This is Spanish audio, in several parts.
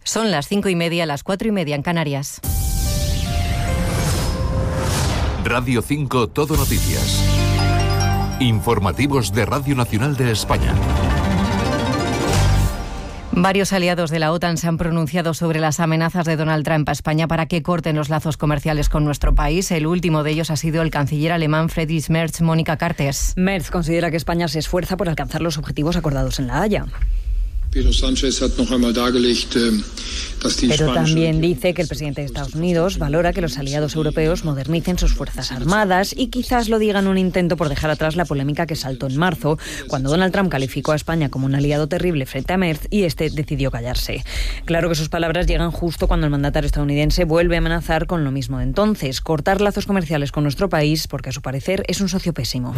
Son las 5:30, las 4:30 en Canarias. Radio 5 Todo Noticias. Informativos de Radio Nacional de España. Varios aliados de la OTAN se han pronunciado sobre las amenazas de Donald Trump a España para que corten los lazos comerciales con nuestro país. El último de ellos ha sido el canciller alemán Friedrich Merz, Mónica Cartes. Merz considera que España se esfuerza por alcanzar los objetivos acordados en La Haya. Pero también dice que el presidente de Estados Unidos valora que los aliados europeos modernicen sus fuerzas armadas y quizás lo digan un intento por dejar atrás la polémica que saltó en marzo, cuando Donald Trump calificó a España como un aliado terrible frente a Merz y este decidió callarse. Claro que sus palabras llegan justo cuando el mandatario estadounidense vuelve a amenazar con lo mismo de entonces, cortar lazos comerciales con nuestro país porque a su parecer es un socio pésimo.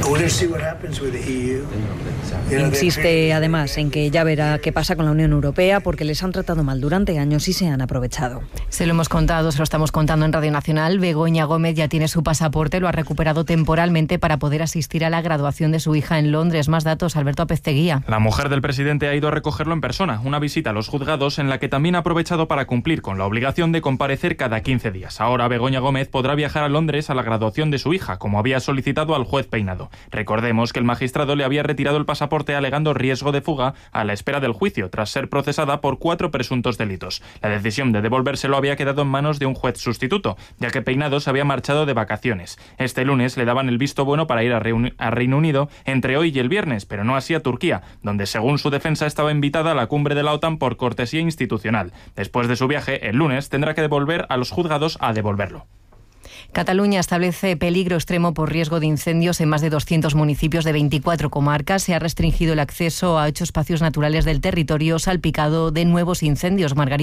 Insiste además en que ya verá qué pasa con la Unión Europea porque les han tratado mal durante años y se han aprovechado. Se lo hemos contado, se lo estamos contando en Radio Nacional. Begoña Gómez ya tiene su pasaporte, lo ha recuperado temporalmente para poder asistir a la graduación de su hija en Londres. Más datos, Alberto Apezteguía. La mujer del presidente ha ido a recogerlo en persona, una visita a los juzgados en la que también ha aprovechado para cumplir con la obligación de comparecer cada 15 días. Ahora Begoña Gómez podrá viajar a Londres a la graduación de su hija, como había solicitado al juez Peinado. Recordemos que el magistrado le había retirado el pasaporte alegando riesgo de fuga a la espera del juicio, tras ser procesada por 4 presuntos delitos. La decisión de devolvérselo había quedado en manos de un juez sustituto, ya que Peinado se había marchado de vacaciones. Este lunes le daban el visto bueno para ir a Reino Unido entre hoy y el viernes, pero no así a Turquía, donde según su defensa estaba invitada a la cumbre de la OTAN por cortesía institucional. Después de su viaje, el lunes tendrá que devolver a los juzgados a devolverlo. Cataluña establece peligro extremo por riesgo de incendios en más de 200 municipios de 24 comarcas. Se ha restringido el acceso a 8 espacios naturales del territorio salpicado de nuevos incendios. Margarita